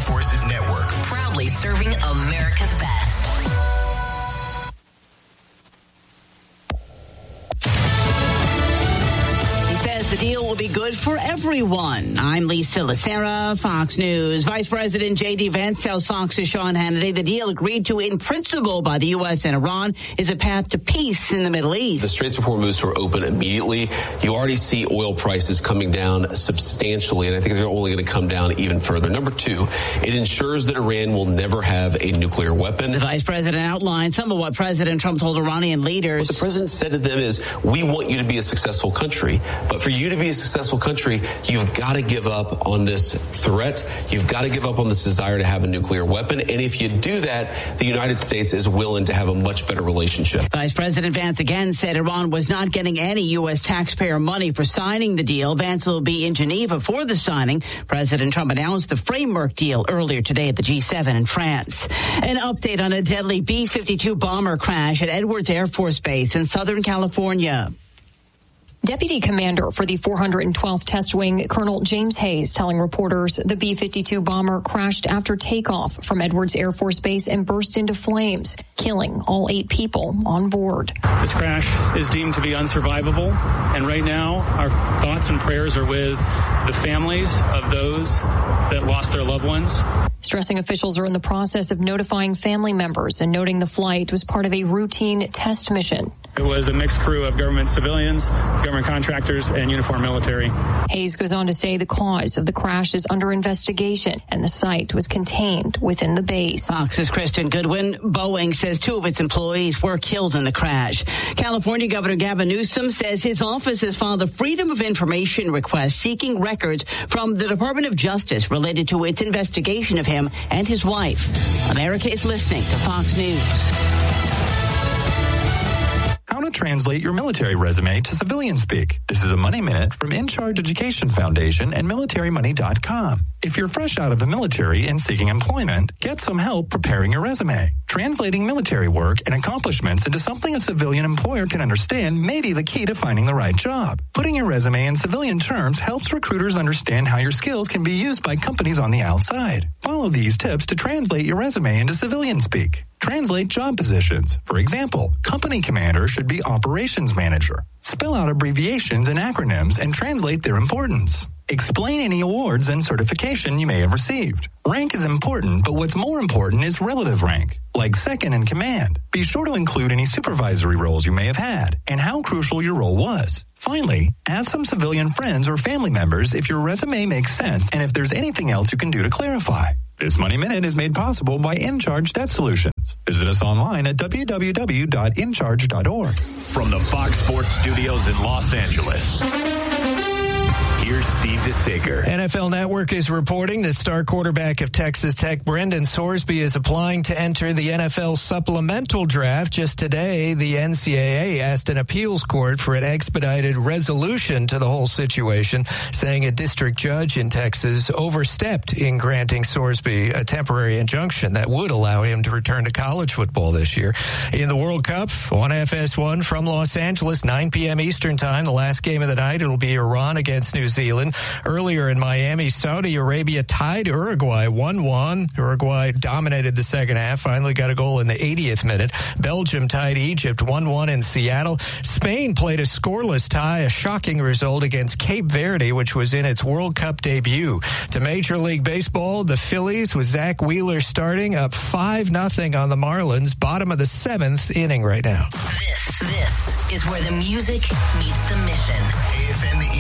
Forces Network. Proudly serving America's best. The deal will be good for everyone. I'm Lisa Lacera, Fox News. Vice President J.D. Vance tells Fox's Sean Hannity the deal agreed to in principle by the U.S. and Iran is a path to peace in the Middle East. The Straits of Hormuz were open immediately. You already see oil prices coming down substantially, and I think they're only going to come down even further. Number two, it ensures that Iran will never have a nuclear weapon. The vice president outlined some of what President Trump told Iranian leaders. What the president said to them is, we want you to be a successful country, but for you to be a successful country, you've got to give up on this threat. You've got to give up on this desire to have a nuclear weapon. And if you do that, the United States is willing to have a much better relationship. Vice President Vance again said Iran was not getting any U.S. taxpayer money for signing the deal. Vance will be in Geneva for the signing. President Trump announced the framework deal earlier today at the G7 in France. An update on a deadly B-52 bomber crash at Edwards Air Force Base in Southern California. Deputy Commander for the 412th Test Wing, Colonel James Hayes, telling reporters the B-52 bomber crashed after takeoff from Edwards Air Force Base and burst into flames, killing all 8 people on board. This crash is deemed to be unsurvivable, and right now our thoughts and prayers are with the families of those that lost their loved ones. Stressing officials are in the process of notifying family members and noting the flight was part of a routine test mission. It was a mixed crew of government civilians, government contractors, and uniformed military. Hayes goes on to say the cause of the crash is under investigation and the site was contained within the base. Fox's Kristen Goodwin. Boeing says 2 of its employees were killed in the crash. California Governor Gavin Newsom says his office has filed a Freedom of Information request seeking records from the Department of Justice related to its investigation of him and his wife. America is listening to Fox News. How to translate your military resume to civilian speak. This is a Money Minute from In Charge Education Foundation and MilitaryMoney.com. If you're fresh out of the military and seeking employment, get some help preparing your resume. Translating military work and accomplishments into something a civilian employer can understand may be the key to finding the right job. Putting your resume in civilian terms helps recruiters understand how your skills can be used by companies on the outside. Follow these tips to translate your resume into civilian speak. Translate job positions. For example, company commander should be operations manager. Spell out abbreviations and acronyms and translate their importance. Explain any awards and certification you may have received. Rank is important, but what's more important is relative rank, like second in command. Be sure to include any supervisory roles you may have had and how crucial your role was. Finally, ask some civilian friends or family members if your resume makes sense and if there's anything else you can do to clarify. This Money Minute is made possible by InCharge Debt Solutions. Visit us online at www.incharge.org. From the Fox Sports Studios in Los Angeles, here's Steve DeSager. NFL Network is reporting that star quarterback of Texas Tech, Brendan Sorsby, is applying to enter the NFL supplemental draft. Just today, the NCAA asked an appeals court for an expedited resolution to the whole situation, saying a district judge in Texas overstepped in granting Sorsby a temporary injunction that would allow him to return to college football this year. In the World Cup, on FS1 from Los Angeles, 9 p.m. Eastern Time, the last game of the night, it'll be Iran against New Zealand. Earlier in Miami, Saudi Arabia tied Uruguay 1-1. Uruguay dominated the second half, finally got a goal in the 80th minute. Belgium tied Egypt 1-1 in Seattle. Spain played a scoreless tie, a shocking result against Cape Verde, which was in its World Cup debut. To Major League Baseball, the Phillies, with Zach Wheeler starting, up 5-0 on the Marlins, bottom of the 7th inning right now. This is where the music meets the mission. AFN The